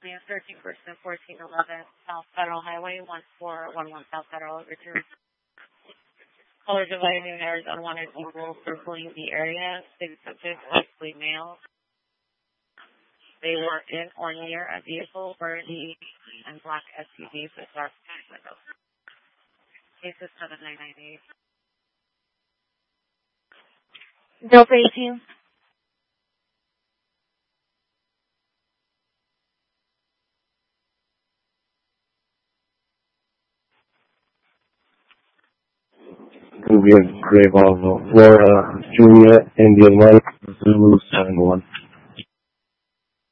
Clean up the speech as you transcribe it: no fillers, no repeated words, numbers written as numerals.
Please searching for 1411 South Federal Highway, 1411 South Federal. Return. Caller dividing there is unwanted people circling the area. 6 subjects, mostly male. They were in or near a vehicle, burgundy and black SUVs with dark windows. Cases 7998. Delta 18. Google Grey Bravo, Florida, Juliet, Indian Mike, Zulu 71.